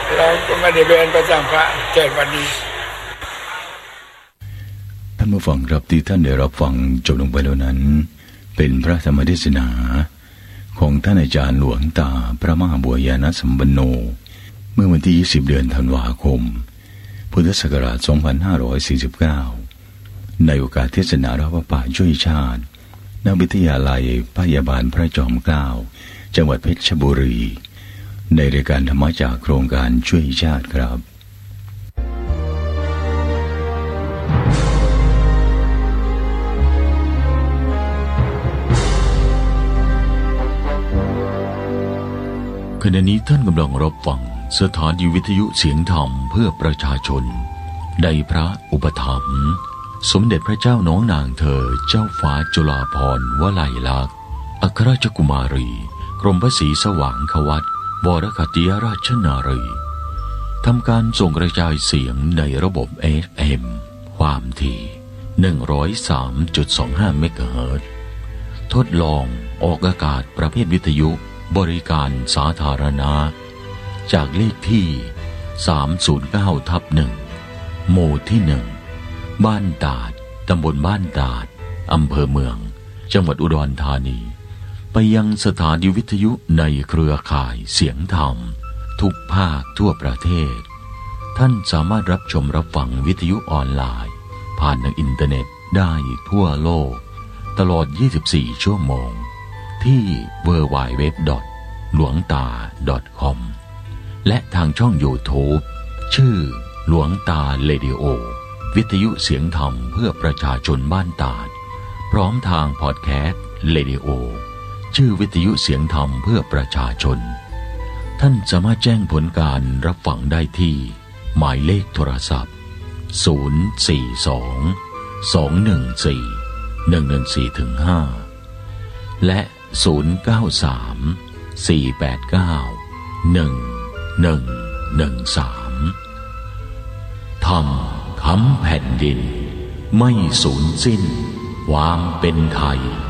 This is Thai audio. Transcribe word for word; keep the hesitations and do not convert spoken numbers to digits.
เราก็ไม่ได้เป็นประจำพระแค่วันนี้ท่านผู้ฟังครับที่ท่านได้รับฟังจบลงไปแล้วนั้นเป็นพระธรรมเทศนาของท่านอาจารย์หลวงตาพระมหาบัวญาณสัมปันโนเมื่อวันที่ยี่สิบเดือนธันวาคมพุทธศักราชสองพันห้าร้อยสี่สิบเก้าในโอกาสเทศนารับพระป่าช่วยชาติณวิทยาลัยพยาบาลพระจอมเกล้าจังหวัดเพชรบุรีในรายการธรรมะจากโครงการช่วยชาติครับขณะนี้ท่านกำลังรับฟังสถานีวิทยุเสียงธรรมเพื่อประชาชนในพระอุปถัมภ์สมเด็จพระเจ้าน้องนางเธอเจ้าฟ้าจุฬาภรณ์วลัยลักษณ์อัครราชกุมารีกรมพระศรีสว่างควัตรวรคติยราชนารีทำการส่งกระจายเสียงในระบบ เอฟ เอ็ม ความถี่ หนึ่งร้อยสามจุดสองห้า เมกะเฮิรตซ์ ทดลองออกอากาศประเภทวิทยุบริการสาธารณะจากเลขที่ สามศูนย์เก้าทับหนึ่ง หมู่ที่หนึ่งบ้านตาดตำบลบ้านตาดอำเภอเมืองจังหวัดอุดรธานีไปยังสถานีวิทยุในเครือข่ายเสียงธรรมทุกภาคทั่วประเทศท่านสามารถรับชมรับฟังวิทยุออนไลน์ผ่านทางอินเทอร์เน็ตได้ทั่วโลกตลอดยี่สิบสี่ชั่วโมงที่ ดับเบิลยู ดับเบิลยู ดับเบิลยู ดอท หลวงตา ดอท คอม และทางช่อง YouTube ชื่อหลวงตาเรดิโอวิทยุเสียงธรรมเพื่อประชาชนบ้านตาดพร้อมทางพอดแคสต์เรดิโอชื่อวิทยุเสียงธรรมเพื่อประชาชนท่านสามารถแจ้งผลการรับฟังได้ที่หมายเลขโทรศัพท์ศูนย์ สี่ สอง สอง หนึ่ง สี่ หนึ่ง หนึ่ง สี่ ห้า และศูนย์ เก้า สาม สี่ แปด เก้า หนึ่ง หนึ่ง หนึ่ง สามธรรมค้ำแผ่นดินไม่สูญสิ้นความเป็นไทย